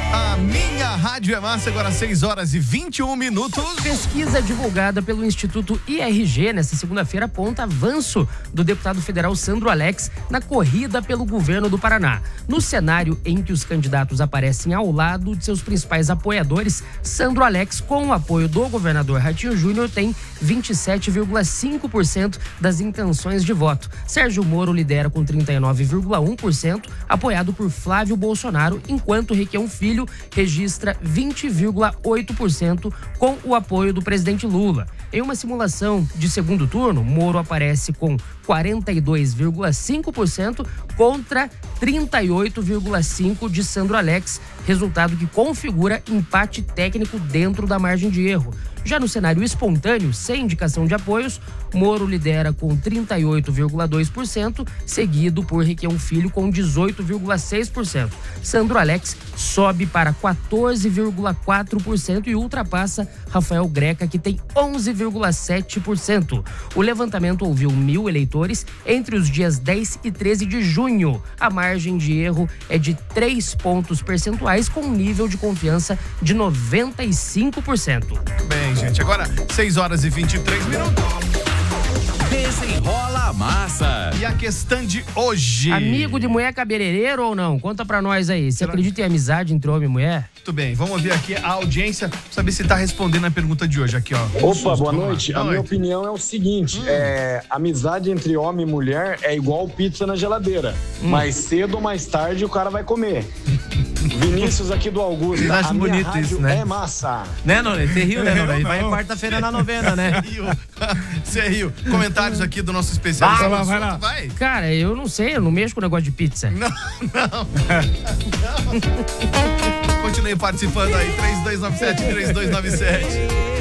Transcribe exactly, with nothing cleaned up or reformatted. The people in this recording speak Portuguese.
A minha rádio é massa, agora seis horas e vinte e um minutos. Pesquisa divulgada pelo Instituto I R G nesta segunda-feira aponta avanço do deputado federal Sandro Alex na corrida pelo governo do Paraná. No cenário em que os candidatos aparecem ao lado de seus principais apoiadores, Sandro Alex, com o apoio do governador Ratinho Júnior, tem vinte e sete vírgula cinco por cento das intenções de voto. Sérgio Moro lidera com trinta e nove vírgula um por cento, apoiado por Flávio Bolsonaro, enquanto Requião Filho registra vinte vírgula oito por cento com o apoio do presidente Lula. Em uma simulação de segundo turno, Moro aparece com quarenta e dois vírgula cinco por cento contra trinta e oito vírgula cinco por cento de Sandro Alex, resultado que configura empate técnico dentro da margem de erro. Já no cenário espontâneo, sem indicação de apoios, Moro lidera com trinta e oito vírgula dois por cento, seguido por Requião Filho com dezoito vírgula seis por cento. Sandro Alex sobe para quatorze vírgula quatro por cento e ultrapassa Rafael Greca, que tem onze vírgula sete por cento. O levantamento ouviu mil eleitores entre os dias dez e treze de junho. A margem de erro é de três pontos percentuais, com um nível de confiança de noventa e cinco por cento. Bem, gente, agora seis horas e vinte e três minutos. Desenrola a massa. E a questão de hoje. Amigo de mulher cabeleireiro ou não? Conta pra nós aí. Você Será? acredita em amizade entre homem e mulher? Muito bem, vamos ouvir aqui a audiência, saber se tá respondendo a pergunta de hoje aqui, ó. Um Opa, susto, boa vamos noite. lá. A Boa minha noite. opinião é o seguinte, Hum. é, amizade entre homem e mulher é igual pizza na geladeira. Hum. Mais cedo ou mais tarde o cara vai comer. Vinícius aqui do Augusto. Eu acho a minha bonito rádio isso, né? é massa. Né, Nona? Você riu, né, Nona? Ele vai não. quarta-feira na novena, né? Riu. Você riu. Comentários aqui do nosso especialista. Vai lá, no vai assunto, lá. vai. Cara, eu não sei, eu não mexo com o negócio de pizza. Não, não. Continue participando aí, três dois nove sete, três dois nove sete.